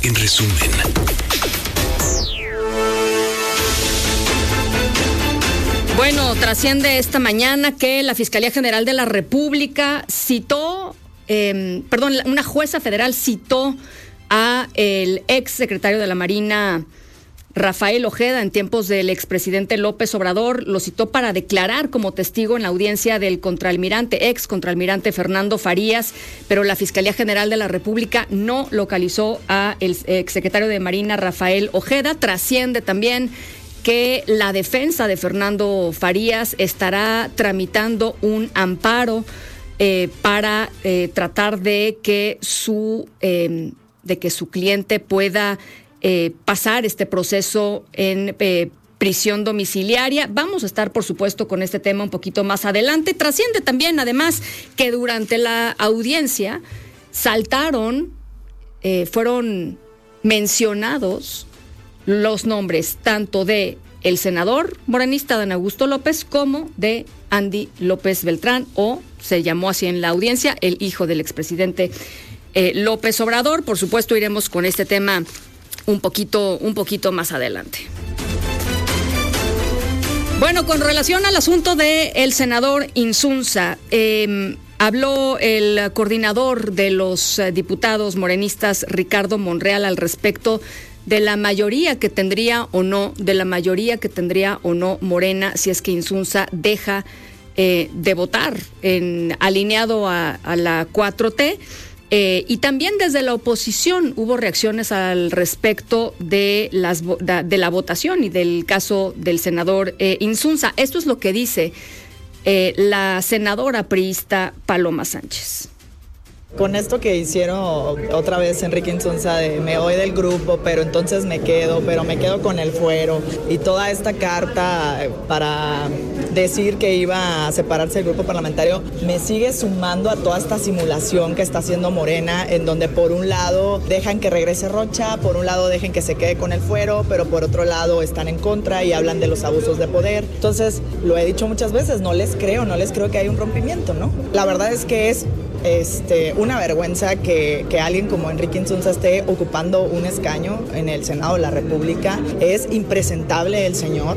en resumen. Bueno, trasciende esta mañana que la Fiscalía General de la República una jueza federal citó a el ex secretario de la Marina, Rafael Ojeda, en tiempos del expresidente López Obrador. Lo citó para declarar como testigo en la audiencia del ex contraalmirante Fernando Farías, pero la Fiscalía General de la República no localizó a el ex secretario de Marina, Rafael Ojeda. Trasciende también que la defensa de Fernando Farías estará tramitando un amparo para tratar de que su cliente pueda pasar este proceso en prisión domiciliaria. Vamos a estar, por supuesto, con este tema un poquito más adelante. Trasciende también, además, que durante la audiencia fueron mencionados los nombres tanto de el senador morenista Dan Augusto López como de Andy López Beltrán, o se llamó así en la audiencia, el hijo del expresidente López Obrador. Por supuesto, iremos con este tema un poquito más adelante. Bueno, con relación al asunto del senador Insunza, habló el coordinador de los diputados morenistas, Ricardo Monreal, al respecto de la mayoría que tendría o no Morena si es que Insunza deja de votar alineado a la 4T. Y también desde la oposición hubo reacciones al respecto de la votación y del caso del senador Insunza. Esto es lo que dice la senadora priista Paloma Sánchez. Con esto que hicieron otra vez Enrique Insunza de me voy del grupo, pero entonces me quedo con el fuero, y toda esta carta para decir que iba a separarse del grupo parlamentario, me sigue sumando a toda esta simulación que está haciendo Morena, en donde por un lado dejan que regrese Rocha, por un lado dejan que se quede con el fuero, pero por otro lado están en contra y hablan de los abusos de poder. Entonces, lo he dicho muchas veces, no les creo que haya un rompimiento, ¿no? La verdad es que es una vergüenza que alguien como Enrique Insunza esté ocupando un escaño en el Senado de la República. Es impresentable el señor.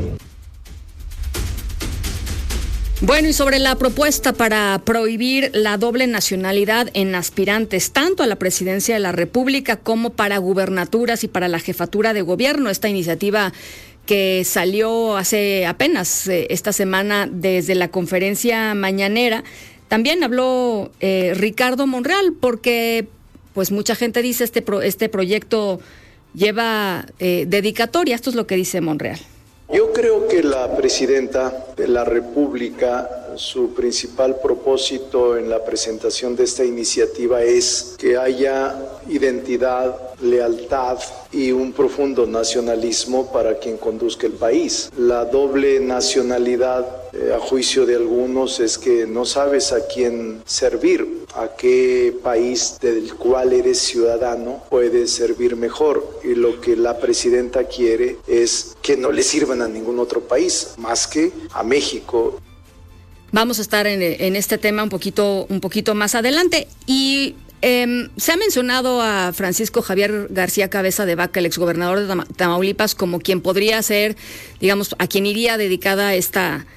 Bueno, y sobre la propuesta para prohibir la doble nacionalidad en aspirantes tanto a la presidencia de la República como para gubernaturas y para la jefatura de gobierno, esta iniciativa que salió hace apenas esta semana desde la conferencia mañanera, también habló Ricardo Monreal, porque pues mucha gente dice este proyecto lleva dedicatoria. Esto es lo que dice Monreal. Yo creo que la presidenta de la República, su principal propósito en la presentación de esta iniciativa es que haya identidad, lealtad y un profundo nacionalismo para quien conduzca el país. La doble nacionalidad, a juicio de algunos, es que no sabes a quién servir, a qué país del cual eres ciudadano puedes servir mejor. Y lo que la presidenta quiere es que no le sirvan a ningún otro país más que a México. Vamos a estar en este tema un poquito más adelante. Y se ha mencionado a Francisco Javier García Cabeza de Vaca, el exgobernador de Tamaulipas, como quien podría ser, digamos, a quien iría dedicada esta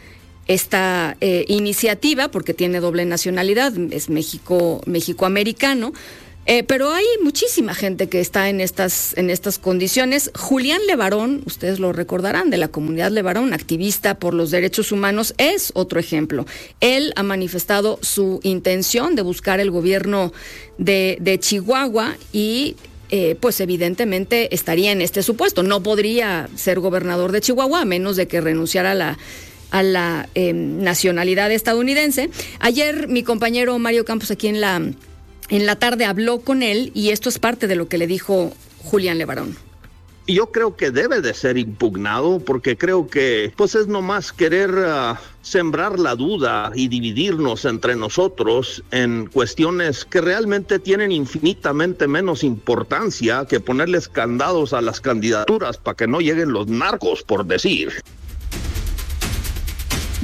iniciativa, porque tiene doble nacionalidad, es mexicoamericano. Pero hay muchísima gente que está en estas condiciones. Julián Levarón, ustedes lo recordarán, de la comunidad Levarón, activista por los derechos humanos, es otro ejemplo. Él ha manifestado su intención de buscar el gobierno de Chihuahua y pues evidentemente estaría en este supuesto. No podría ser gobernador de Chihuahua a menos de que renunciara a la nacionalidad estadounidense. Ayer mi compañero Mario Campos aquí en la tarde habló con él y esto es parte de lo que le dijo Julián Levarón. Yo creo que debe de ser impugnado porque creo que pues es nomás querer sembrar la duda y dividirnos entre nosotros en cuestiones que realmente tienen infinitamente menos importancia que ponerles candados a las candidaturas para que no lleguen los narcos, por decir.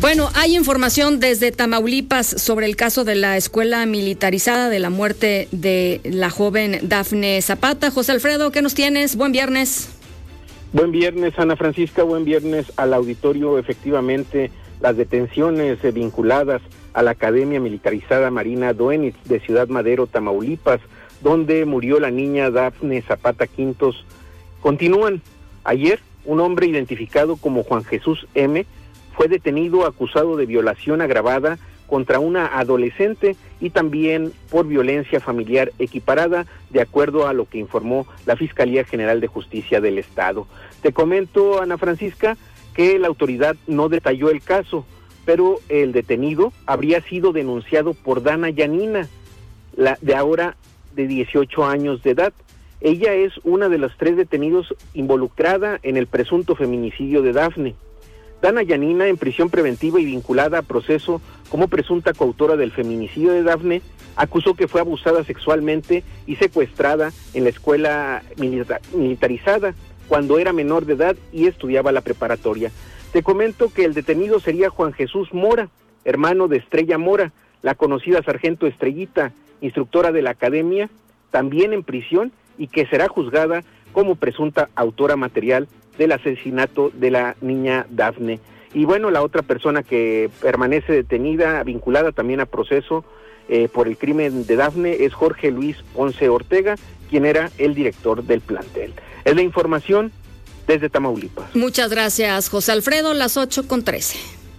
Bueno, hay información desde Tamaulipas sobre el caso de la escuela militarizada, de la muerte de la joven Dafne Zapata. José Alfredo, ¿qué nos tienes? Buen viernes. Buen viernes, Ana Francisca, buen viernes al auditorio. Efectivamente, las detenciones vinculadas a la Academia Militarizada Marina Doenitz de Ciudad Madero, Tamaulipas, donde murió la niña Dafne Zapata Quintos, continúan. Ayer, un hombre identificado como Juan Jesús M. fue detenido acusado de violación agravada contra una adolescente y también por violencia familiar equiparada, de acuerdo a lo que informó la Fiscalía General de Justicia del Estado. Te comento, Ana Francisca, que la autoridad no detalló el caso, pero el detenido habría sido denunciado por Dana Yanina, la de ahora de 18 años de edad. Ella es una de los 3 detenidos involucrada en el presunto feminicidio de Dafne. Dana Yanina, en prisión preventiva y vinculada a proceso como presunta coautora del feminicidio de Dafne, acusó que fue abusada sexualmente y secuestrada en la escuela militarizada cuando era menor de edad y estudiaba la preparatoria. Te comento que el detenido sería Juan Jesús Mora, hermano de Estrella Mora, la conocida sargento Estrellita, instructora de la academia, también en prisión y que será juzgada como presunta autora material del asesinato de la niña Dafne. Y bueno, la otra persona que permanece detenida, vinculada también a proceso por el crimen de Dafne, es Jorge Luis Ponce Ortega, quien era el director del plantel. Es la información desde Tamaulipas. Muchas gracias, José Alfredo, las 8:13.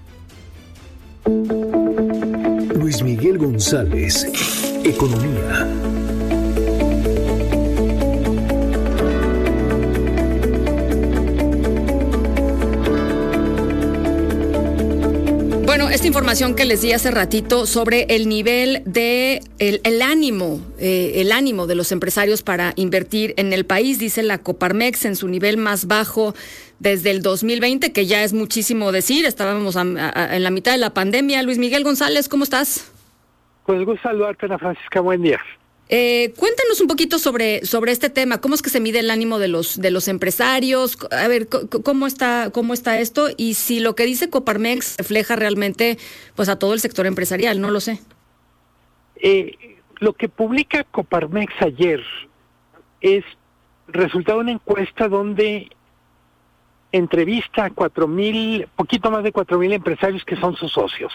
Luis Miguel González, Economía. Bueno, esta información que les di hace ratito sobre el nivel de el ánimo de los empresarios para invertir en el país, dice la Coparmex, en su nivel más bajo desde el 2020, que ya es muchísimo decir. Estábamos en la mitad de la pandemia. Luis Miguel González, ¿cómo estás? Pues gusto saludarte, Ana Francisca, buen día. Cuéntanos un poquito sobre este tema. ¿Cómo es que se mide el ánimo de los empresarios? A ver, ¿cómo está esto? Y si lo que dice Coparmex refleja realmente pues a todo el sector empresarial, no lo sé. Lo que publica Coparmex ayer es resultado de una encuesta donde entrevista a poquito más de 4,000 empresarios que son sus socios.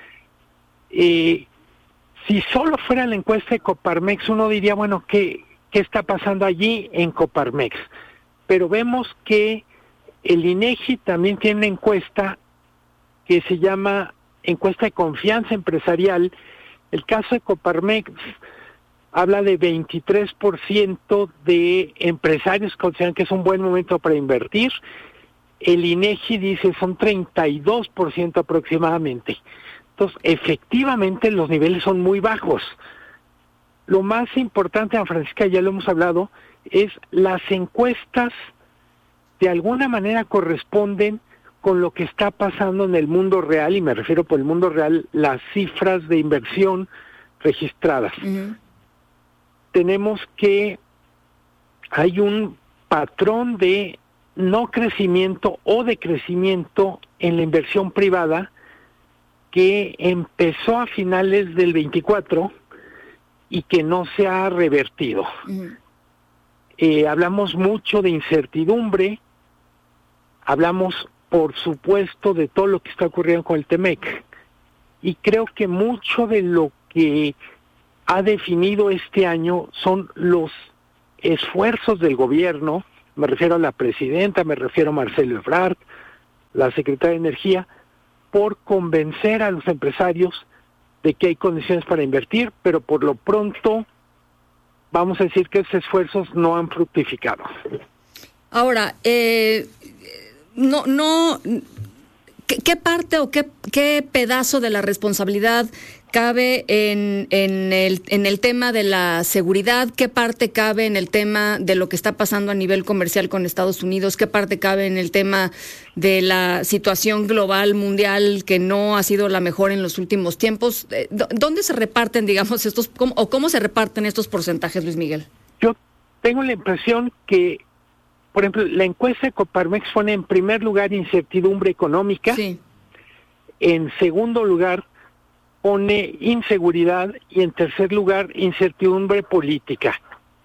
Si solo fuera la encuesta de Coparmex, uno diría, bueno, ¿qué está pasando allí en Coparmex? Pero vemos que el INEGI también tiene una encuesta que se llama Encuesta de Confianza Empresarial. El caso de Coparmex habla de 23% de empresarios que consideran que es un buen momento para invertir. El INEGI dice son 32% aproximadamente. Entonces, efectivamente, los niveles son muy bajos. Lo más importante, Ana Francisca, ya lo hemos hablado, es las encuestas de alguna manera corresponden con lo que está pasando en el mundo real, y me refiero por el mundo real, las cifras de inversión registradas. Uh-huh. Tenemos que hay un patrón de no crecimiento o de crecimiento en la inversión privada que empezó a finales del 24 y que no se ha revertido. Uh-huh. Hablamos mucho de incertidumbre, hablamos, por supuesto, de todo lo que está ocurriendo con el TEMEC, y creo que mucho de lo que ha definido este año son los esfuerzos del gobierno, me refiero a la presidenta, me refiero a Marcelo Ebrard, la secretaria de Energía, por convencer a los empresarios de que hay condiciones para invertir, pero por lo pronto vamos a decir que esos esfuerzos no han fructificado. Ahora, ¿qué parte o qué pedazo de la responsabilidad cabe en el tema de la seguridad? ¿Qué parte cabe en el tema de lo que está pasando a nivel comercial con Estados Unidos? ¿Qué parte cabe en el tema de la situación global, mundial, que no ha sido la mejor en los últimos tiempos? ¿Dónde se reparten, digamos, cómo se reparten estos porcentajes, Luis Miguel? Yo tengo la impresión que, por ejemplo, la encuesta de Coparmex pone en primer lugar incertidumbre económica. Sí. en segundo lugar pone inseguridad y en tercer lugar incertidumbre política.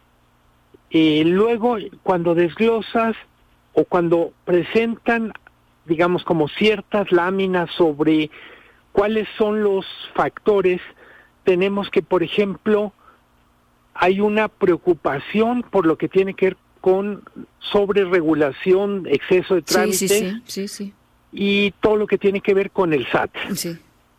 Luego, cuando desglosas o cuando presentan, digamos, como ciertas láminas sobre cuáles son los factores, tenemos que, por ejemplo, hay una preocupación por lo que tiene que ver con sobreregulación, exceso de trámites, sí. Y todo lo que tiene que ver con el SAT. Sí.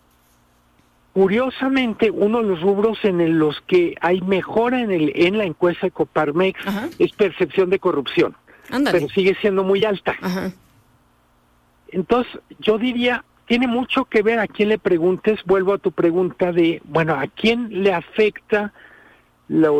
Curiosamente, uno de los rubros en los que hay mejora en la encuesta de Coparmex es percepción de corrupción. Ándale. Pero sigue siendo muy alta. Ajá. Entonces, yo diría, tiene mucho que ver a quién le preguntes. Vuelvo a tu pregunta de, bueno, ¿a quién le afecta lo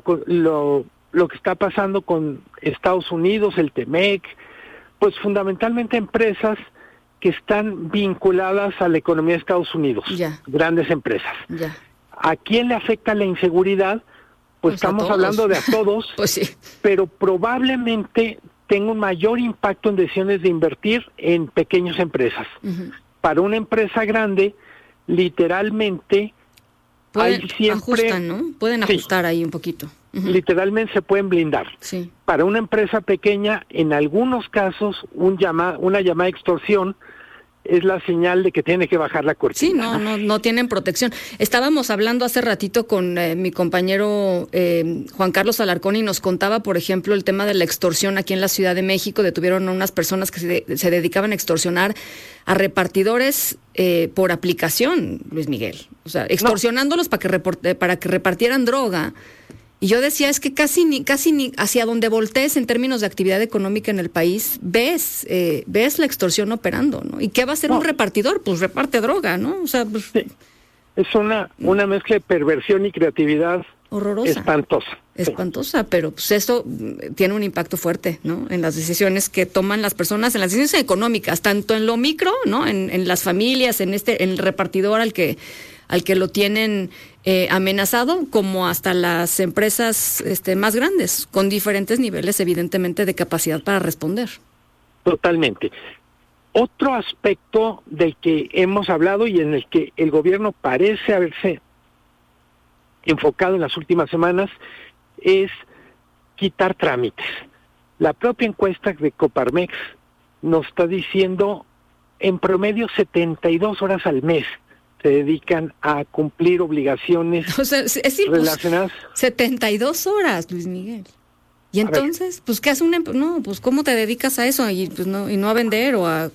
que está pasando con Estados Unidos, el TEMEC? Pues fundamentalmente empresas que están vinculadas a la economía de Estados Unidos, grandes empresas. Ya. ¿A quién le afecta la inseguridad? Pues estamos hablando de a todos, pues sí. Pero probablemente tenga un mayor impacto en decisiones de invertir en pequeñas empresas. Uh-huh. Para una empresa grande, literalmente, hay siempre... Ajustan, ¿no? Pueden ajustar ahí un poquito. Uh-huh. Literalmente se pueden blindar. Sí. Para una empresa pequeña, en algunos casos, una llamada de extorsión es la señal de que tiene que bajar la cortina. Sí, no tienen protección. Estábamos hablando hace ratito con mi compañero Juan Carlos Alarcón y nos contaba, por ejemplo, el tema de la extorsión aquí en la Ciudad de México. Detuvieron a unas personas que se dedicaban a extorsionar a repartidores por aplicación, Luis Miguel. O sea, extorsionándolos para que repartieran droga. Y yo decía, es que casi ni hacia donde voltees en términos de actividad económica en el país, ves la extorsión operando, ¿no? ¿Y qué va a hacer un repartidor? Pues reparte droga, ¿no? O sea, pues, sí. Es una mezcla de perversión y creatividad horrorosa. Espantosa, pero pues eso tiene un impacto fuerte, ¿no? En las decisiones que toman las personas, en las decisiones económicas, tanto en lo micro, ¿no? En las familias, en el repartidor al que lo tienen amenazado, como hasta las empresas más grandes, con diferentes niveles, evidentemente, de capacidad para responder. Totalmente. Otro aspecto del que hemos hablado y en el que el gobierno parece haberse enfocado en las últimas semanas es quitar trámites. La propia encuesta de Coparmex nos está diciendo en promedio 72 horas al mes se dedican a cumplir obligaciones relacionadas. 72 horas, Luis Miguel. Y entonces, pues, ¿qué hace pues, ¿cómo te dedicas a eso? Y no a vender o a...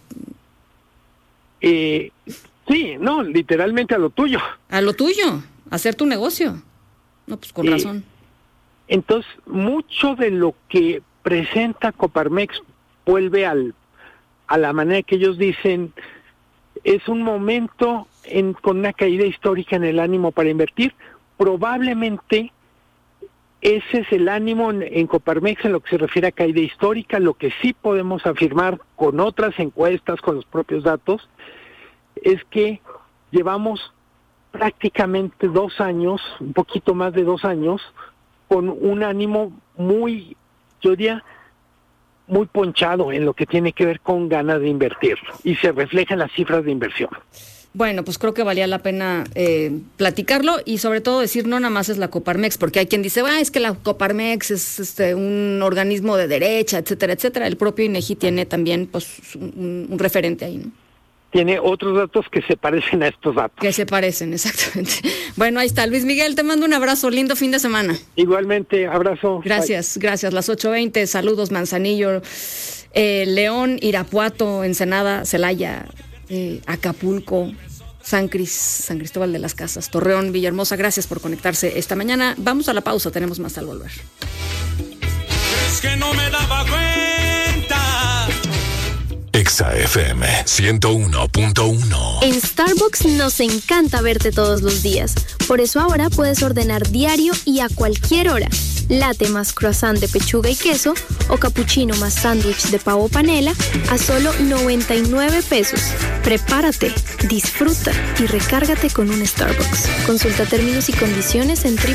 literalmente a lo tuyo. A lo tuyo, a hacer tu negocio. No, pues con razón. Entonces, mucho de lo que presenta Coparmex vuelve a la manera que ellos dicen, es un momento con una caída histórica en el ánimo para invertir. Probablemente ese es el ánimo en Coparmex en lo que se refiere a caída histórica. Lo que sí podemos afirmar con otras encuestas, con los propios datos, es que llevamos prácticamente 2 años, un poquito más de 2 años, con un ánimo muy, yo diría, muy ponchado en lo que tiene que ver con ganas de invertir, y se refleja en las cifras de inversión. Bueno, pues creo que valía la pena platicarlo y sobre todo decir, no nada más es la Coparmex, porque hay quien dice, es que la Coparmex es un organismo de derecha, etcétera, etcétera. El propio INEGI tiene también pues un referente ahí, ¿no? Tiene otros datos que se parecen a estos datos. Que se parecen, exactamente. Bueno, ahí está. Luis Miguel, te mando un abrazo. Lindo fin de semana. Igualmente, abrazo. Gracias, gracias. Las 8:20. Saludos, Manzanillo, León, Irapuato, Ensenada, Celaya, Acapulco, San Cristóbal de las Casas, Torreón, Villahermosa. Gracias por conectarse esta mañana. Vamos a la pausa. Tenemos más al volver. Es que no me daba cuenta. Exa FM 101.1. En Starbucks nos encanta verte todos los días. Por eso ahora puedes ordenar diario y a cualquier hora. latte más croissant de pechuga y queso o cappuccino más sándwich de pavo panela a solo 99 pesos. Prepárate, disfruta y recárgate con un Starbucks. Consulta términos y condiciones en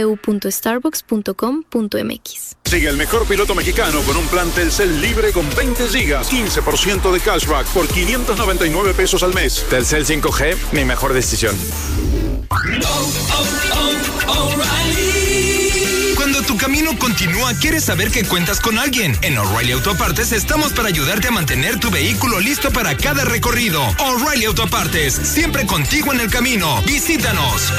www.starbucks.com.mx. Sigue el mejor piloto mexicano con un plan Telcel libre con 20 gigas, 15% de cashback por 599 pesos al mes. Telcel 5G, mi mejor decisión. Cuando tu camino continúa, quieres saber que cuentas con alguien. En O'Reilly Auto Partes estamos para ayudarte a mantener tu vehículo listo para cada recorrido. O'Reilly Auto Partes, siempre contigo en el camino. Visítanos.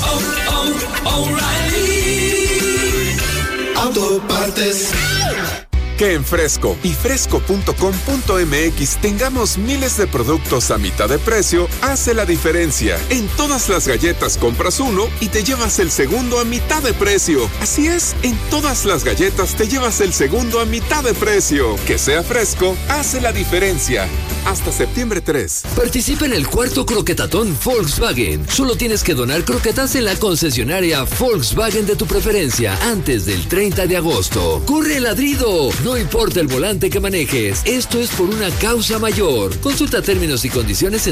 O'Reilly Auto Partes. Que en Fresco y fresco.com.mx tengamos miles de productos a mitad de precio hace la diferencia. En todas las galletas compras uno y te llevas el segundo a mitad de precio. Así es, en todas las galletas te llevas el segundo a mitad de precio. Que sea Fresco hace la diferencia. Hasta septiembre 3. Participa en el cuarto croquetatón Volkswagen. Solo tienes que donar croquetas en la concesionaria Volkswagen de tu preferencia antes del 30 de agosto. ¡Corre, ladrido! No importa el volante que manejes, esto es por una causa mayor. Consulta términos y condiciones en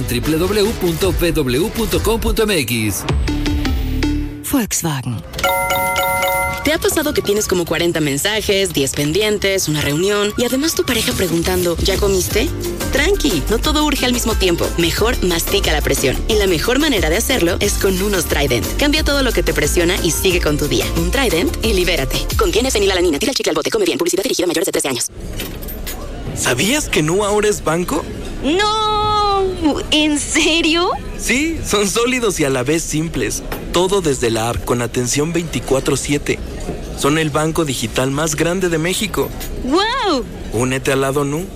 www.pw.com.mx. Volkswagen. ¿Te ha pasado que tienes como 40 mensajes, 10 pendientes, una reunión y además tu pareja preguntando, ¿ya comiste? Tranqui, no todo urge al mismo tiempo. Mejor mastica la presión. Y la mejor manera de hacerlo es con unos Trident. Cambia todo lo que te presiona y sigue con tu día. Un Trident y libérate. Contiene fenilalanina. Tira el chicle al bote. Come bien. Publicidad dirigida a mayores de 13 años. ¿Sabías que Nu ahora es banco? ¡No! ¿En serio? Sí, son sólidos y a la vez simples. Todo desde la app con atención 24/7. Son el banco digital más grande de México. ¡Wow! Únete al lado Nu.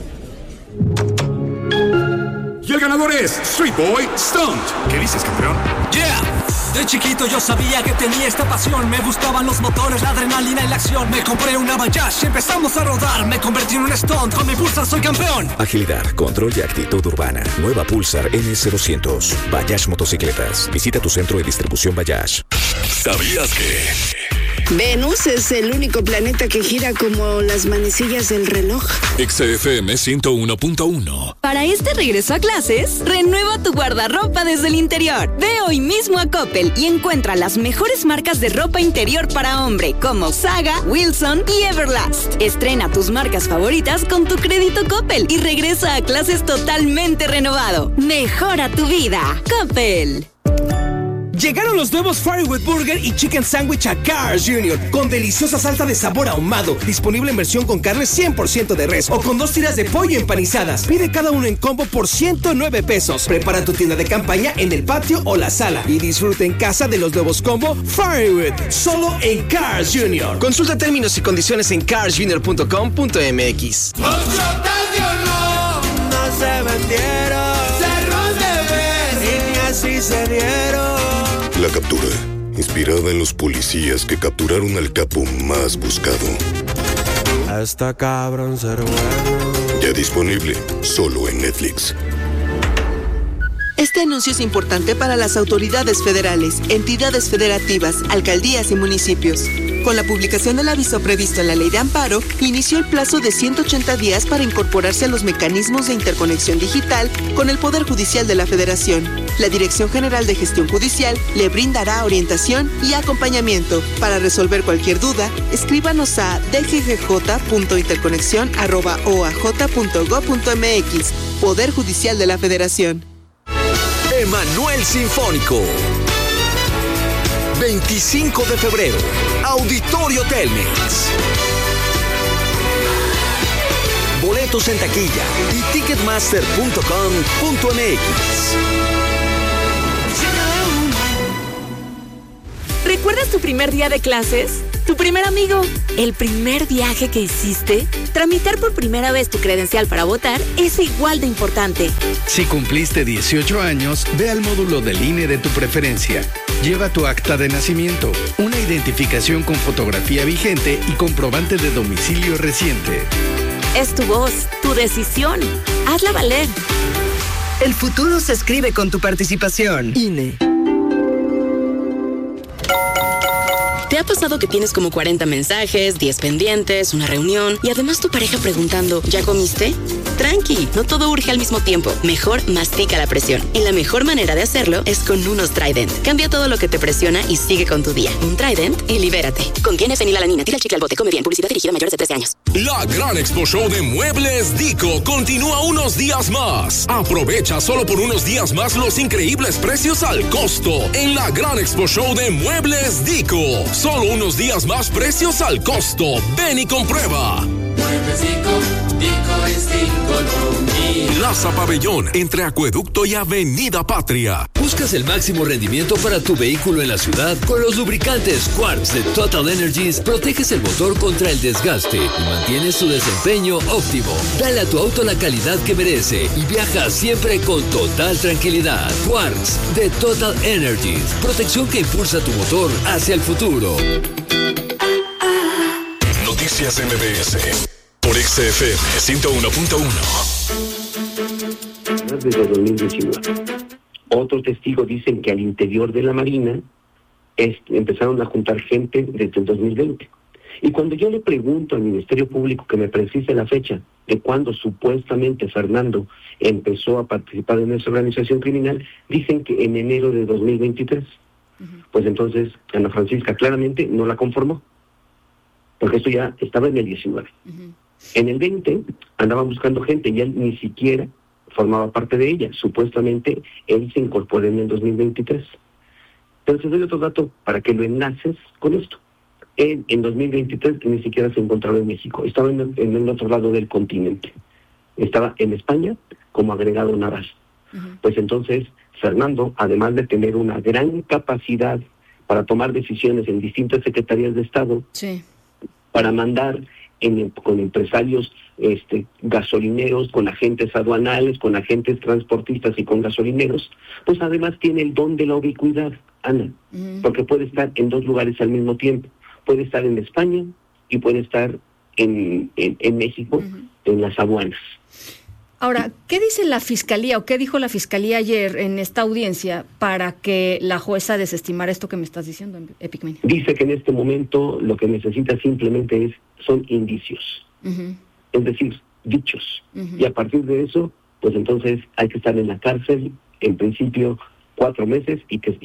Y el ganador es Street Boy Stunt. ¿Qué dices, campeón? ¡Yeah! De chiquito yo sabía que tenía esta pasión. Me gustaban los motores, la adrenalina y la acción. Me compré una Bayash y empezamos a rodar. Me convertí en un stunt, con mi Pulsar soy campeón. Agilidad, control y actitud urbana. Nueva Pulsar NS200. Bayash Motocicletas. Visita tu centro de distribución Bayash. ¿Sabías que Venus es el único planeta que gira como las manecillas del reloj? XFM 101.1. Para este regreso a clases, renueva tu guardarropa desde el interior. Ve hoy mismo a Coppel y encuentra las mejores marcas de ropa interior para hombre, como Saga, Wilson y Everlast. Estrena tus marcas favoritas con tu crédito Coppel y regresa a clases totalmente renovado. Mejora tu vida. Coppel. Llegaron los nuevos Firewood Burger y Chicken Sandwich a Carl's Jr. con deliciosa salsa de sabor ahumado, disponible en versión con carne 100% de res o con 2 tiras de pollo empanizadas. Pide cada uno en combo por 109 pesos. Prepara tu tienda de campaña en el patio o la sala y disfruta en casa de los nuevos combo Firewood, solo en Carl's Jr. Consulta términos y condiciones en carlsjr.com.mx. No se vendieron, cerros de ver y ni así se dieron. La captura, inspirada en los policías que capturaron al capo más buscado. Hasta cabrón ser bueno. Ya disponible, solo en Netflix. Este anuncio es importante para las autoridades federales, entidades federativas, alcaldías y municipios. Con la publicación del aviso previsto en la Ley de Amparo, inició el plazo de 180 días para incorporarse a los mecanismos de interconexión digital con el Poder Judicial de la Federación. La Dirección General de Gestión Judicial le brindará orientación y acompañamiento. Para resolver cualquier duda, escríbanos a dggj.interconexión@oaj.gov.mx. Poder Judicial de la Federación. Emanuel Sinfónico. 25 de febrero, Auditorio Telmex. Boletos en taquilla y ticketmaster.com.mx. ¿Recuerdas tu primer día de clases? ¿Tu primer amigo? ¿El primer viaje que hiciste? Tramitar por primera vez tu credencial para votar es igual de importante. Si cumpliste 18 años, ve al módulo del INE de tu preferencia. Lleva tu acta de nacimiento, una identificación con fotografía vigente y comprobante de domicilio reciente. Es tu voz, tu decisión. Hazla valer. El futuro se escribe con tu participación. INE. ¿Te ha pasado que tienes como 40 mensajes, 10 pendientes, una reunión y además tu pareja preguntando, ¿ya comiste? Tranqui, no todo urge al mismo tiempo. Mejor mastica la presión. Y la mejor manera de hacerlo es con unos Trident. Cambia todo lo que te presiona y sigue con tu día. Un Trident y libérate. Contiene fenilalanina. Tira el chicle al bote. Come bien. Publicidad dirigida a mayores de 13 años. La Gran Expo Show de Muebles Dico continúa unos días más. Aprovecha solo por unos días más los increíbles precios al costo en la Gran Expo Show de Muebles Dico. Solo unos días más precios al costo. Ven y comprueba. Muebles Dico es Dico. Plaza Pabellón, entre Acueducto y Avenida Patria. ¿Buscas el máximo rendimiento para tu vehículo en la ciudad? Con los lubricantes Quartz de Total Energies proteges el motor contra el desgaste y mantienes su desempeño óptimo. Dale a tu auto la calidad que merece y viaja siempre con total tranquilidad. Quartz de Total Energies, protección que impulsa tu motor hacia el futuro. Noticias MBS por XFM 101.1. Desde 2019. Otros testigos dicen que al interior de la Marina empezaron a juntar gente desde el 2020. Y cuando yo le pregunto al Ministerio Público que me precise la fecha de cuando supuestamente Fernando empezó a participar en esa organización criminal, dicen que en enero de 2023. Pues entonces Ana Francisca claramente no la conformó, porque esto ya estaba en el 19. En el 20 andaban buscando gente y él ni siquiera formaba parte de ella. Supuestamente él se incorporó en el 2023. Pero te doy otro dato para que lo enlaces con esto. Él en 2023 ni siquiera se encontraba en México, estaba en el otro lado del continente. Estaba en España como agregado naval. Pues entonces Fernando, además de tener una gran capacidad para tomar decisiones en distintas secretarías de Estado, para mandar con empresarios gasolineros, con agentes aduanales, con agentes transportistas y con gasolineros, pues además tiene el don de la ubicuidad, Ana, porque puede estar en dos lugares al mismo tiempo. Puede estar en España y puede estar en México, en las aduanas. Ahora, ¿qué dice la Fiscalía o qué dijo la Fiscalía ayer en esta audiencia para que la jueza desestimara esto que me estás diciendo, Epigmenio? Dice que en este momento lo que necesita simplemente son indicios, es decir, dichos. Y a partir de eso, pues entonces hay que estar en la cárcel, en principio 4 meses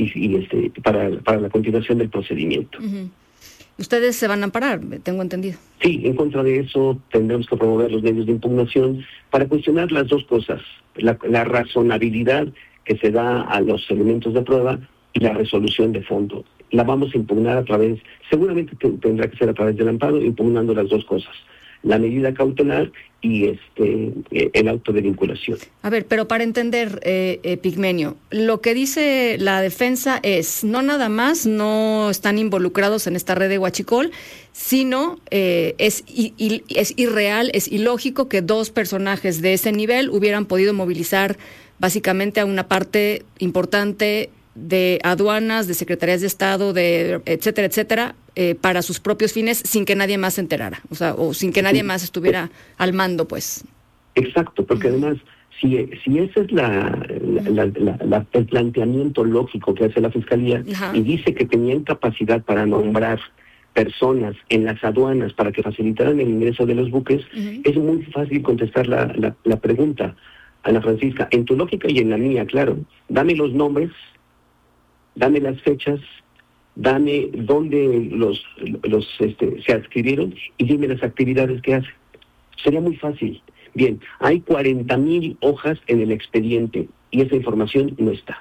para la continuación del procedimiento. Ustedes se van a amparar, tengo entendido. Sí, en contra de eso tendremos que promover los medios de impugnación para cuestionar las dos cosas, la razonabilidad que se da a los elementos de prueba y la resolución de fondo. La vamos a impugnar seguramente tendrá que ser a través del amparo, impugnando las dos cosas, la medida cautelar y el auto de vinculación. A ver, pero para entender, Epigmenio, lo que dice la defensa es, no nada más no están involucrados en esta red de huachicol, sino es irreal, es ilógico que 2 personajes de ese nivel hubieran podido movilizar básicamente a una parte importante de aduanas, de secretarías de Estado, de etcétera, etcétera, para sus propios fines sin que nadie más se enterara, o sin que nadie más estuviera al mando, pues. Exacto, porque además, si ese es el planteamiento lógico que hace la Fiscalía, y dice que tenían capacidad para nombrar personas en las aduanas para que facilitaran el ingreso de los buques, es muy fácil contestar la pregunta, Ana Francisca, en tu lógica y en la mía, claro. Dame los nombres, dame las fechas, dame dónde se adscribieron y dime las actividades que hacen. Sería muy fácil. Bien, hay 40,000 hojas en el expediente y esa información no está.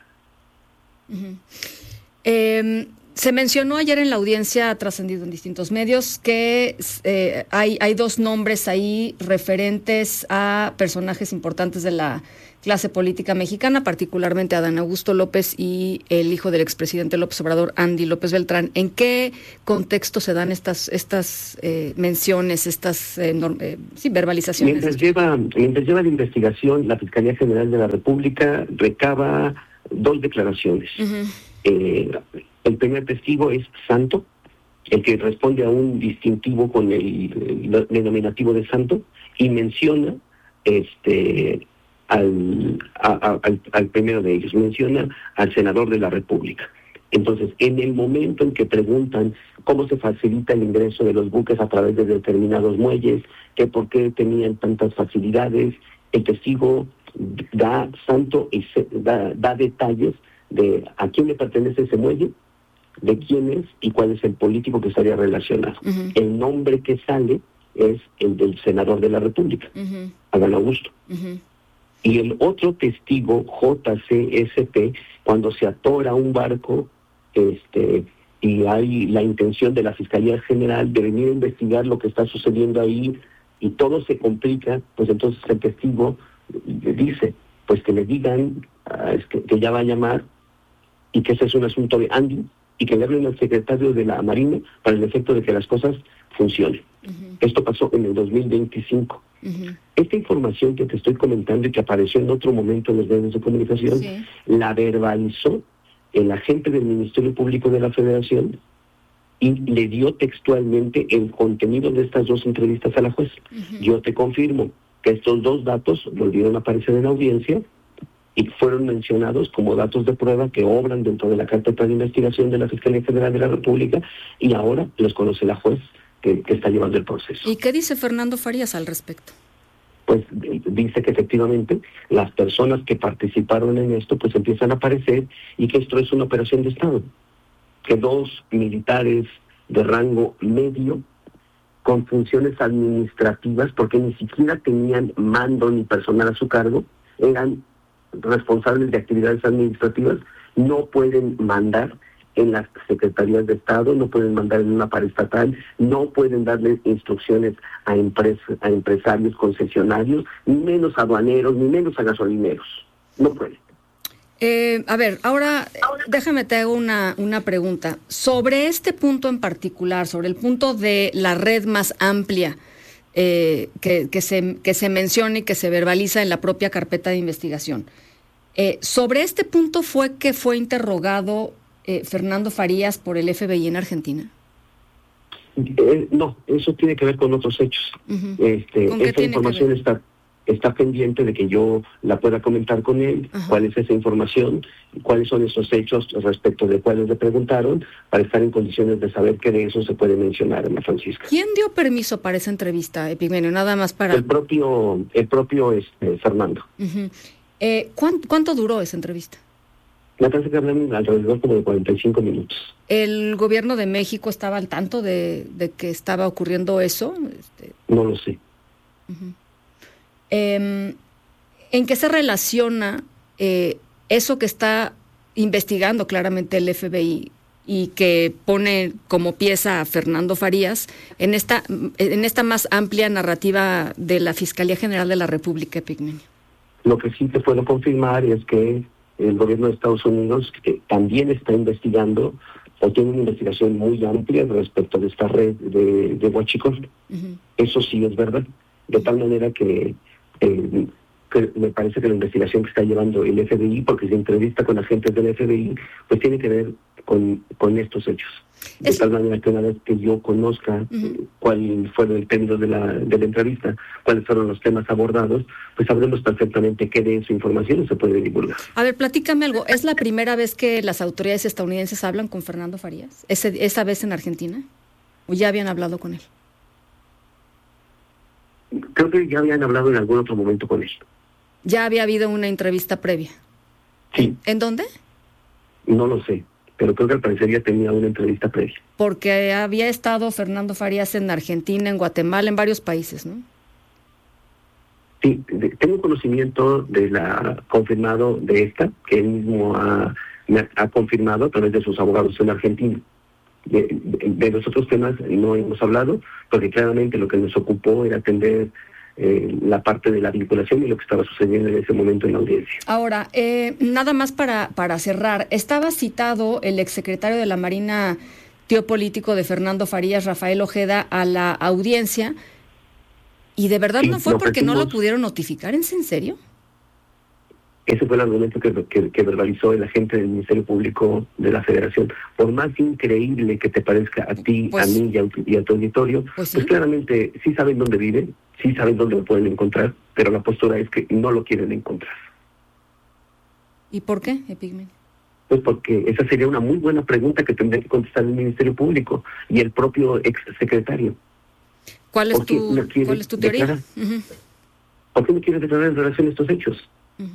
Se mencionó ayer en la audiencia, ha trascendido en distintos medios, que hay 2 nombres ahí referentes a personajes importantes de la clase política mexicana, particularmente Adán Augusto López y el hijo del expresidente López Obrador, Andy López Beltrán. ¿En qué contexto se dan estas menciones, estas verbalizaciones? Mientras lleva la investigación, la Fiscalía General de la República recaba 2 declaraciones. El primer testigo es Santo, el que responde a un distintivo con el denominativo de Santo, y menciona al primero de ellos, menciona al senador de la República. Entonces, en el momento en que preguntan cómo se facilita el ingreso de los buques a través de determinados muelles, que por qué tenían tantas facilidades, el testigo da detalles de a quién le pertenece ese muelle, de quién es y cuál es el político que estaría relacionado. Uh-huh. El nombre que sale es el del senador de la República, uh-huh, Adán Augusto. Uh-huh. Y el otro testigo, JCSP, cuando se atora un barco y hay la intención de la Fiscalía General de venir a investigar lo que está sucediendo ahí y todo se complica, pues entonces el testigo dice, pues que le digan que ya va a llamar y que ese es un asunto de Andy y que le hablen al secretario de la Marina para el efecto de que las cosas funcionen. Uh-huh. Esto pasó en el 2025. Uh-huh. Esta información que te estoy comentando y que apareció en otro momento en los medios de comunicación, sí, la verbalizó el agente del Ministerio Público de la Federación y le dio textualmente el contenido de estas dos entrevistas a la juez. Uh-huh. Yo te confirmo que estos dos datos volvieron a aparecer en la audiencia y fueron mencionados como datos de prueba que obran dentro de la carpeta de investigación de la Fiscalía General de la República y ahora los conoce la juez que está llevando el proceso. ¿Y qué dice Fernando Farías al respecto? Pues dice que efectivamente las personas que participaron en esto pues empiezan a aparecer y que esto es una operación de Estado, que dos militares de rango medio con funciones administrativas, porque ni siquiera tenían mando ni personal a su cargo, eran responsables de actividades administrativas, no pueden mandar en las secretarías de Estado, no pueden mandar en una paraestatal, no pueden darle instrucciones a empresarios concesionarios, ni menos a aduaneros, ni menos a gasolineros. No pueden. A ver, ahora déjame te hago una pregunta. Sobre este punto en particular, sobre el punto de la red más amplia que se menciona y que se verbaliza en la propia carpeta de investigación, sobre este punto fue que fue interrogado Fernando Farías por el FBI en Argentina. No, eso tiene que ver con otros hechos. Uh-huh. Esa información está pendiente de que yo la pueda comentar con él. Uh-huh. Cuál es esa información, cuáles son esos hechos respecto de cuáles le preguntaron, para estar en condiciones de saber que de eso se puede mencionar, Ana Francisca. ¿Quién dio permiso para esa entrevista, Epigmenio? Nada más para... El propio Fernando. Uh-huh. ¿Cuánto duró esa entrevista? Me parece que hablan alrededor como de 45 minutos. ¿El gobierno de México estaba al tanto de que estaba ocurriendo eso? No lo sé. Uh-huh. ¿En qué se relaciona eso que está investigando claramente el FBI y que pone como pieza a Fernando Farías en esta más amplia narrativa de la Fiscalía General de la República, Epigmenio? Lo que sí te puedo confirmar es que el gobierno de Estados Unidos también está investigando o tiene una investigación muy amplia respecto de esta red de huachicol. Uh-huh. Eso sí es verdad. De tal manera que me parece que la investigación que está llevando el FBI, porque se entrevista con agentes del FBI, pues tiene que ver con estos hechos. De tal manera que una vez que yo conozca uh-huh. cuál fue el término de la entrevista, cuáles fueron los temas abordados, pues sabremos perfectamente qué de esa información se puede divulgar. A ver, platícame algo. ¿Es la primera vez que las autoridades estadounidenses hablan con Fernando Farías? ¿Esa vez en Argentina? ¿O ya habían hablado con él? Creo que ya habían hablado en algún otro momento con él. ¿Ya había habido una entrevista previa? Sí. ¿En dónde? No lo sé, pero creo que al parecer ya tenía una entrevista previa. Porque había estado Fernando Farías en Argentina, en Guatemala, en varios países, ¿no? Sí, tengo conocimiento de la confirmado de esta, que él mismo me ha confirmado a través de sus abogados en Argentina. De los otros temas no hemos hablado, porque claramente lo que nos ocupó era atender la parte de la vinculación y lo que estaba sucediendo en ese momento en la audiencia. Ahora, nada más para cerrar, estaba citado el exsecretario de la Marina, tío político de Fernando Farías, Rafael Ojeda, a la audiencia, y de verdad sí, no fue porque no lo pudieron notificar. ¿En serio? Ese fue el argumento que verbalizó el agente del Ministerio Público de la Federación. Por más increíble que te parezca a ti, pues, a mí y a tu auditorio, pues claramente sí saben dónde viven, sí saben dónde lo pueden encontrar, pero la postura es que no lo quieren encontrar. ¿Y por qué, Epigmenio? Pues porque esa sería una muy buena pregunta que tendría que contestar el Ministerio Público y el propio exsecretario. ¿Cuál es tu teoría? ¿Por qué no quiere declarar en relación a estos hechos?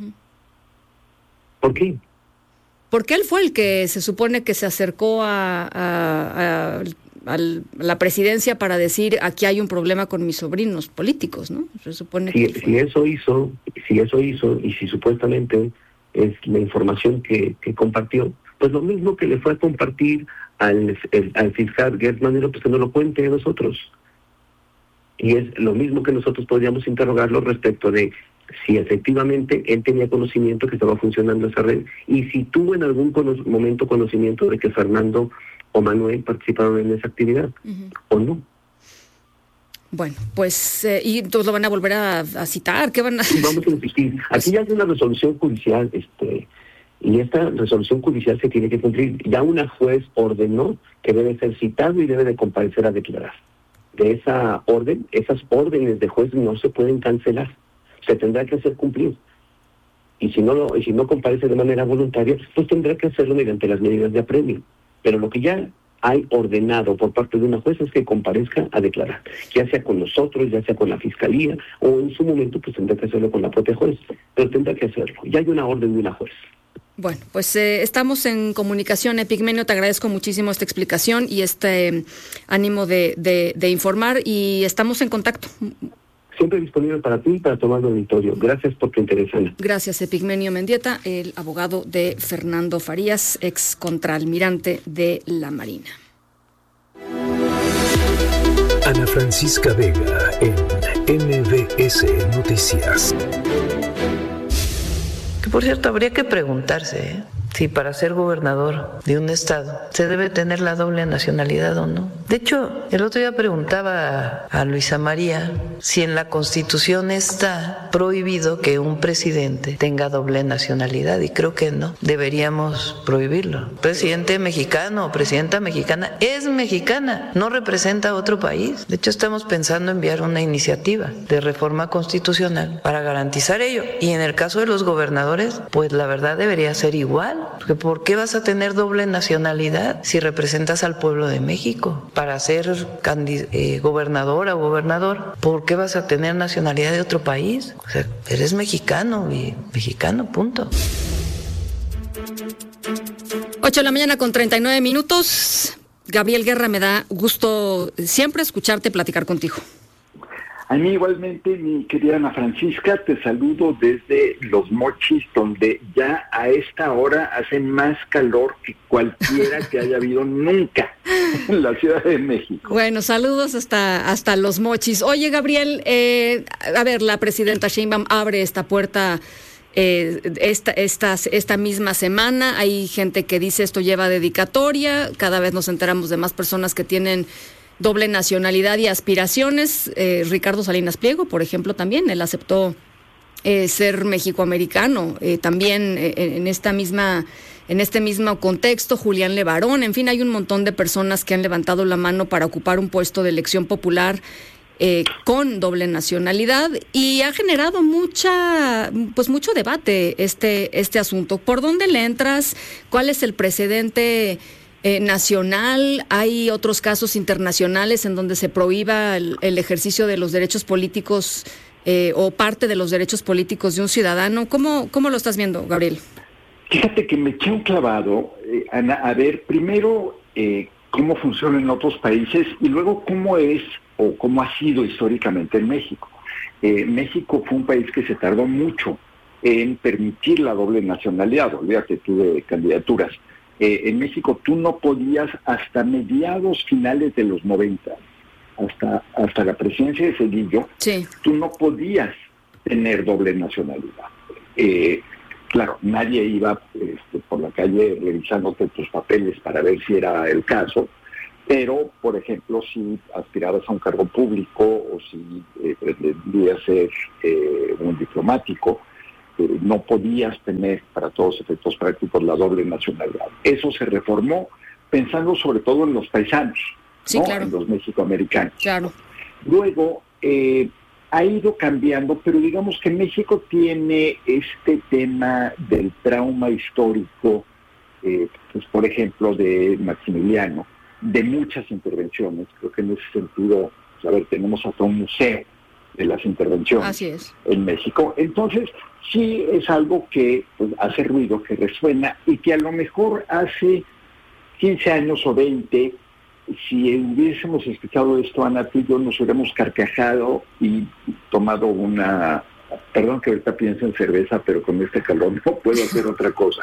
¿Por qué? Porque él fue el que se supone que se acercó a la presidencia para decir aquí hay un problema con mis sobrinos políticos, ¿no? Se supone que si eso hizo y si supuestamente es la información que compartió, pues lo mismo que le fue a compartir al fiscal Gertz Manero, pues que no lo cuente a nosotros. Y es lo mismo que nosotros podríamos interrogarlo respecto de si efectivamente él tenía conocimiento que estaba funcionando esa red y si tuvo en algún momento conocimiento de que Fernando o Manuel participaron en esa actividad o no. Bueno, pues, ¿y entonces lo van a volver a citar? ¿Qué van a hacer? Vamos a insistir. Aquí ya hay una resolución judicial, y esta resolución judicial se tiene que cumplir. Ya una juez ordenó que debe ser citado y debe de comparecer a declarar. De esa orden, esas órdenes de juez no se pueden cancelar. Se tendrá que hacer cumplir. Y si no comparece de manera voluntaria, pues tendrá que hacerlo mediante las medidas de apremio. Pero lo que ya hay ordenado por parte de una jueza es que comparezca a declarar, ya sea con nosotros, ya sea con la fiscalía, o en su momento pues tendrá que hacerlo con la propia juez, pero tendrá que hacerlo. Ya hay una orden de una juez. Bueno, pues estamos en comunicación, Epigmenio, te agradezco muchísimo esta explicación y este ánimo de informar, y estamos en contacto. Siempre disponible para ti y para tomar el auditorio. Gracias por tu interés, Ana. Gracias, Epigmenio Mendieta, el abogado de Fernando Farías, ex contraalmirante de la Marina. Ana Francisca Vega en MBS Noticias. Que por cierto, habría que preguntarse, si para ser gobernador de un estado se debe tener la doble nacionalidad o no. De hecho, el otro día preguntaba a Luisa María si en la Constitución está prohibido que un presidente tenga doble nacionalidad, y creo que no, deberíamos prohibirlo. Presidente mexicano o presidenta mexicana es mexicana, no representa a otro país. De hecho, estamos pensando enviar una iniciativa de reforma constitucional para garantizar ello. Y en el caso de los gobernadores, pues la verdad debería ser igual. Porque ¿por qué vas a tener doble nacionalidad si representas al pueblo de México? Para ser gobernadora o gobernador, ¿por qué vas a tener nacionalidad de otro país? O sea, eres mexicano y mexicano, punto. 8 de la mañana con 39 minutos. Gabriel Guerra, me da gusto siempre escucharte platicar contigo. A mí igualmente, mi querida Ana Francisca, te saludo desde Los Mochis, donde ya a esta hora hace más calor que cualquiera que haya habido nunca en la Ciudad de México. Bueno, saludos hasta Los Mochis. Oye, Gabriel, a ver, la presidenta Sheinbaum abre esta puerta esta misma semana. Hay gente que dice esto lleva dedicatoria, cada vez nos enteramos de más personas que tienen doble nacionalidad y aspiraciones. Ricardo Salinas Pliego, por ejemplo, también, él aceptó ser mexicoamericano, también en este mismo contexto. Julián Levarón, en fin, hay un montón de personas que han levantado la mano para ocupar un puesto de elección popular con doble nacionalidad, y ha generado mucho debate este asunto. ¿Por dónde le entras? ¿Cuál es el precedente nacional? ¿Hay otros casos internacionales en donde se prohíba el ejercicio de los derechos políticos o parte de los derechos políticos de un ciudadano? ¿Cómo lo estás viendo, Gabriel? Fíjate que me eché un clavado, Ana, a ver primero cómo funciona en otros países y luego cómo es o cómo ha sido históricamente en México. México fue un país que se tardó mucho en permitir la doble nacionalidad. Olvídate tú de candidaturas. En México tú no podías hasta mediados finales de los 90, hasta la presidencia de Zedillo, sí, tú no podías tener doble nacionalidad. Claro, nadie iba por la calle revisándote tus papeles para ver si era el caso, pero, por ejemplo, si aspirabas a un cargo público o si pretendías ser un diplomático, no podías tener para todos efectos prácticos la doble nacionalidad. Eso se reformó pensando sobre todo en los paisanos, sí, ¿no? Claro. En los mexicoamericanos. Claro. Luego ha ido cambiando, pero digamos que México tiene este tema del trauma histórico pues por ejemplo, de Maximiliano, de muchas intervenciones. Creo que en ese sentido, pues, a ver, tenemos hasta un museo de las intervenciones. Así es. En México. Entonces, sí es algo que pues, hace ruido, que resuena, y que a lo mejor hace 15 años o 20, si hubiésemos escuchado esto, Ana, tú y yo nos hubiéramos carcajado y tomado una... Perdón que ahorita pienso en cerveza, pero con este calor no puedo hacer otra cosa.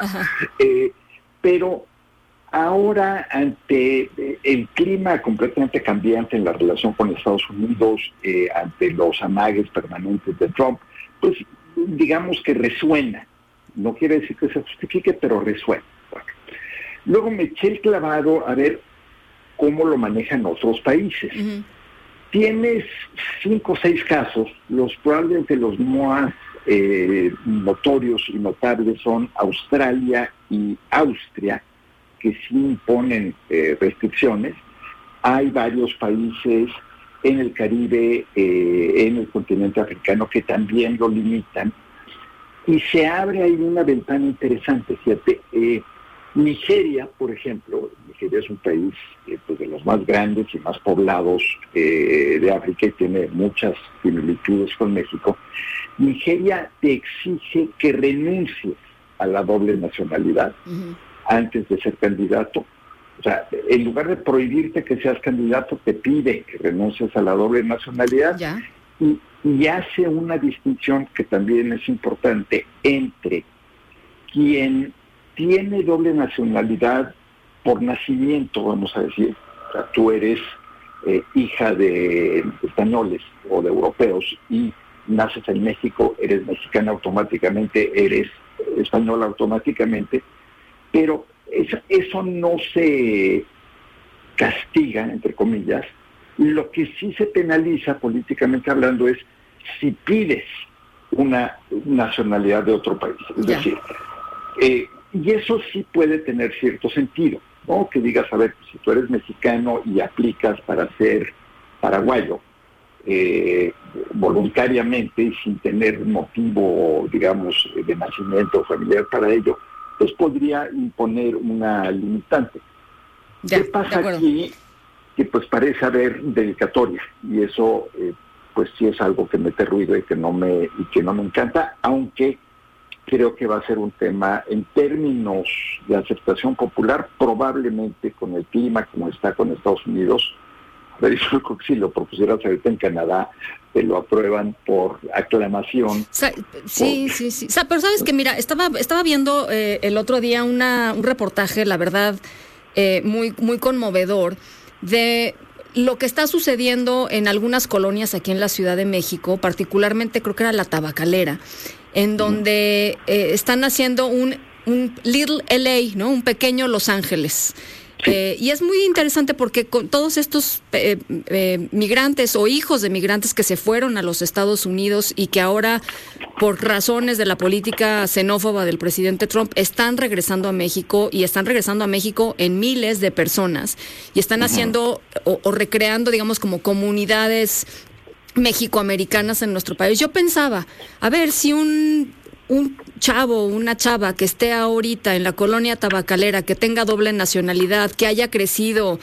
Pero ahora, ante el clima completamente cambiante en la relación con Estados Unidos, ante los amagues permanentes de Trump, pues digamos que resuena. No quiere decir que se justifique, pero resuena. Bueno. Luego me eché el clavado a ver cómo lo manejan otros países. Uh-huh. Tienes 5 o 6 casos, probablemente los más notorios y notables son Australia y Austria, que sí imponen restricciones. Hay varios países en el Caribe, en el continente africano, que también lo limitan. Y se abre ahí una ventana interesante, fíjate. Nigeria, por ejemplo, Nigeria es un país pues de los más grandes y más poblados de África y tiene muchas similitudes con México. Nigeria te exige que renuncies a la doble nacionalidad antes de ser candidato. O sea, en lugar de prohibirte que seas candidato, te pide que renuncies a la doble nacionalidad. Y hace una distinción que también es importante entre quien tiene doble nacionalidad por nacimiento, vamos a decir. O sea, tú eres hija de españoles o de europeos y naces en México, eres mexicana automáticamente, eres española automáticamente, pero eso no se castiga, entre comillas. Lo que sí se penaliza políticamente hablando es si pides una nacionalidad de otro país. Es decir, y eso sí puede tener cierto sentido, ¿no? Que digas, a ver, si tú eres mexicano y aplicas para ser paraguayo, voluntariamente y sin tener motivo, digamos, de nacimiento familiar para ello, pues podría imponer una limitante. ¿Qué pasa aquí? Que pues parece haber dedicatoria, y eso pues sí es algo que mete ruido y que no me encanta, aunque creo que va a ser un tema en términos de aceptación popular, probablemente con el clima como está con Estados Unidos. A ver, yo creo que si lo propusieras ahorita en Canadá, te lo aprueban por aclamación. Sí. Pero sabes que, mira, estaba viendo el otro día un reportaje, la verdad, muy, muy conmovedor, de lo que está sucediendo en algunas colonias aquí en la Ciudad de México, particularmente creo que era la Tabacalera, en donde están haciendo un Little LA, ¿no? Un pequeño Los Ángeles. Y es muy interesante porque con todos estos migrantes o hijos de migrantes que se fueron a los Estados Unidos y que ahora, por razones de la política xenófoba del presidente Trump, están regresando a México, y están regresando a México en miles de personas, y están haciendo o recreando, digamos, como comunidades mexicoamericanas en nuestro país. Yo pensaba, a ver, si un chavo o una chava que esté ahorita en la colonia tabacalera, que tenga doble nacionalidad, que haya crecido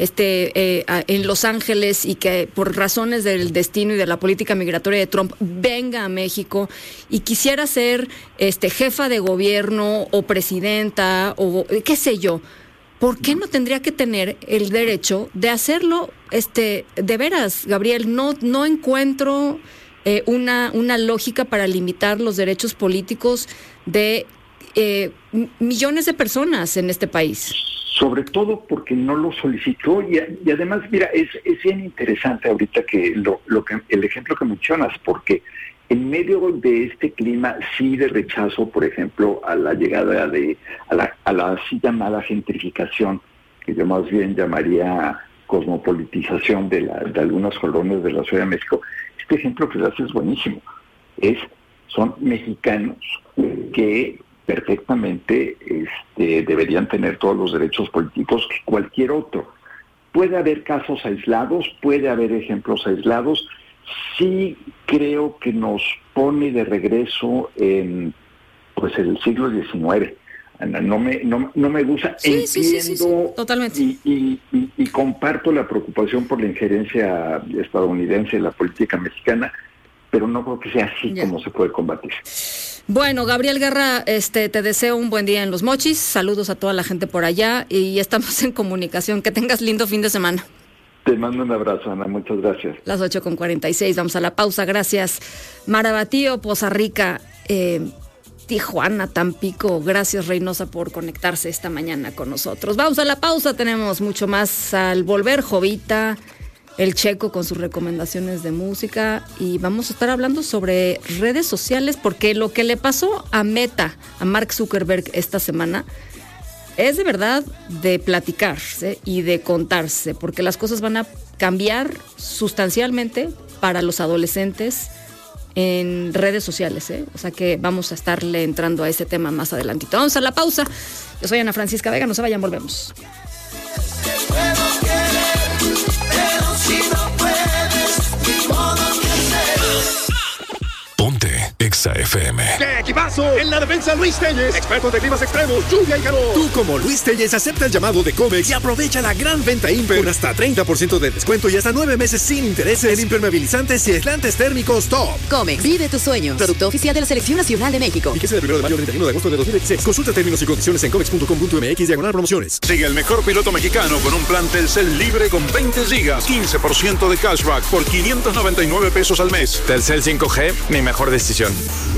en Los Ángeles y que por razones del destino y de la política migratoria de Trump venga a México y quisiera ser jefa de gobierno o presidenta o qué sé yo, ¿por qué no tendría que tener el derecho de hacerlo? De veras, Gabriel, no encuentro una lógica para limitar los derechos políticos de millones de personas en este país. Sobre todo porque no lo solicitó, y además, mira, es bien interesante ahorita que el ejemplo que mencionas, porque en medio de este clima sí de rechazo, por ejemplo, a la llegada a la así llamada gentrificación, que yo más bien llamaría cosmopolitización de algunas colonias de la Ciudad de México, este ejemplo que das es buenísimo. Son mexicanos que perfectamente deberían tener todos los derechos políticos que cualquier otro. Puede haber casos aislados, puede haber ejemplos aislados. Sí creo que nos pone de regreso en el siglo XIX. Ana, no me gusta. Sí, Entiendo totalmente. Y comparto la preocupación por la injerencia estadounidense en la política mexicana, pero no creo que sea así como se puede combatir. Bueno, Gabriel Guerra, te deseo un buen día en Los Mochis. Saludos a toda la gente por allá y estamos en comunicación. Que tengas lindo fin de semana. Te mando un abrazo, Ana. Muchas gracias. Las 8:46. Vamos a la pausa. Gracias. Marabatío, Poza Rica, Tijuana, Tampico. Gracias, Reynosa, por conectarse esta mañana con nosotros. Vamos a la pausa. Tenemos mucho más al volver. Jovita, el Checo con sus recomendaciones de música y vamos a estar hablando sobre redes sociales porque lo que le pasó a Meta, a Mark Zuckerberg esta semana, es de verdad de platicarse y de contarse porque las cosas van a cambiar sustancialmente para los adolescentes en redes sociales, O sea que vamos a estarle entrando a ese tema más adelantito. Vamos a la pausa. Yo soy Ana Francisca Vega, no se vayan, volvemos. Ponte Exa FM. ¡Qué equipazo! En la defensa Luis Telles, expertos de climas extremos, lluvia y calor. Tú como Luis Telles acepta el llamado de Comex y aprovecha la gran venta Imper con hasta 30% de descuento y hasta 9 meses sin intereses en impermeabilizantes y aislantes térmicos top. Comex, vive tus sueños. Producto oficial de la Selección Nacional de México. Fíjese del 1 de mayo al 31 de agosto de 2016. Consulta términos y condiciones en comex.com.mx/promociones. Sigue el mejor piloto mexicano con un plan Telcel libre con 20 gigas, 15% de cashback por 599 pesos al mes. Telcel 5G, mi mejor decisión.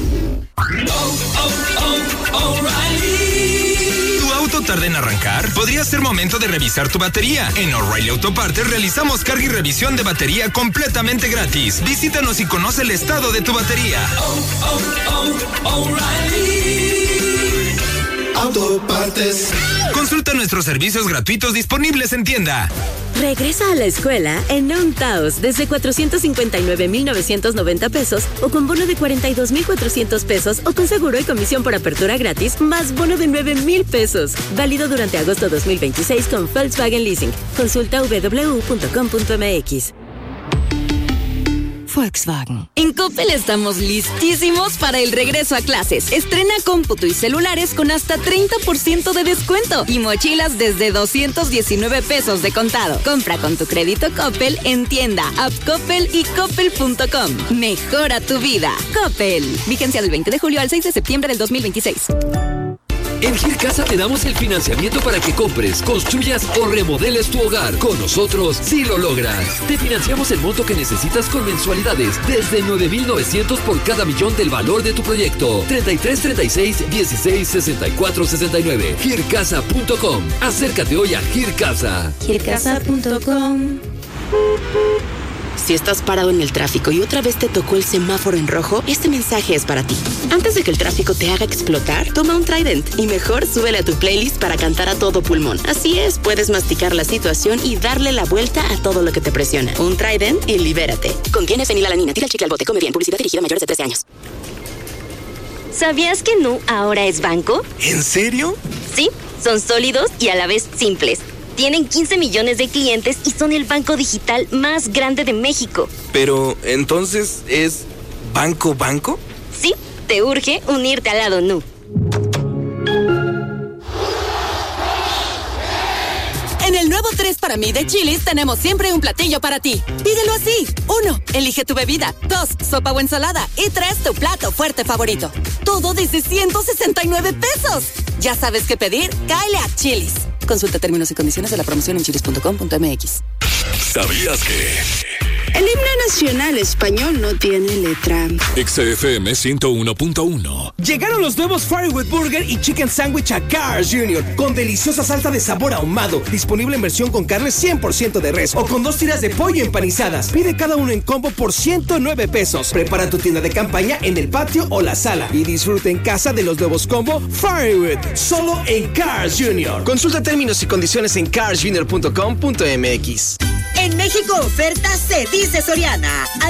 ¿Tu auto tarda en arrancar? Podría ser momento de revisar tu batería. En O'Reilly Auto Parts realizamos carga y revisión de batería completamente gratis. Visítanos y conoce el estado de tu batería. O'Reilly Auto Parts. Consulta nuestros servicios gratuitos disponibles en tienda. Regresa a la escuela en On Taos desde 459,990 pesos o con bono de 42,400 pesos o con seguro y comisión por apertura gratis más bono de 9,000 pesos. Válido durante agosto 2026 con Volkswagen Leasing. Consulta www.com.mx. Volkswagen. En Coppel estamos listísimos para el regreso a clases. Estrena cómputo y celulares con hasta 30% de descuento y mochilas desde 219 pesos de contado. Compra con tu crédito Coppel en tienda, app Coppel y coppel.com. Mejora tu vida. Coppel. Vigencia del 20 de julio al 6 de septiembre del 2026. En Gir Casa te damos el financiamiento para que compres, construyas o remodeles tu hogar. Con nosotros, sí lo logras. Te financiamos el monto que necesitas con mensualidades desde 9,900 por cada millón del valor de tu proyecto. 33 36 16 64 69. Gircasa.com. Acércate hoy a Gir Casa. Gircasa.com. Si estás parado en el tráfico y otra vez te tocó el semáforo en rojo, este mensaje es para ti. Antes de que el tráfico te haga explotar, toma un Trident y mejor súbele a tu playlist para cantar a todo pulmón. Así es, puedes masticar la situación y darle la vuelta a todo lo que te presiona. Un Trident y libérate. Contiene fenilalanina. Tira el chicle al bote. Come bien. Publicidad dirigida a mayores de 13 años. ¿Sabías que Nu ahora es banco? ¿En serio? Sí, son sólidos y a la vez simples. Tienen 15 millones de clientes y son el banco digital más grande de México. Pero, ¿entonces es banco? Sí, te urge unirte al lado Nu. En el nuevo 3 para mí de Chili's tenemos siempre un platillo para ti. Pídelo así. 1. Elige tu bebida. 2. Sopa o ensalada. Y 3. Tu plato fuerte favorito. Todo desde 169 pesos. Ya sabes qué pedir. Cáele a Chili's. Consulta términos y condiciones de la promoción en chilis.com.mx. ¿Sabías que? El himno nacional español no tiene letra. XFM 101.1. Llegaron los nuevos Firewood Burger y Chicken Sandwich a Carl's Jr. con deliciosa salsa de sabor ahumado, disponible en versión con carne 100% de res o con 2 tiras de pollo empanizadas. Pide cada uno en combo por 109 pesos. Prepara tu tienda de campaña en el patio o la sala y disfruta en casa de los nuevos combo Firewood, solo en Carl's Jr. Consulta términos y condiciones en carlsjr.com.mx. En México, oferta se dice Soriana.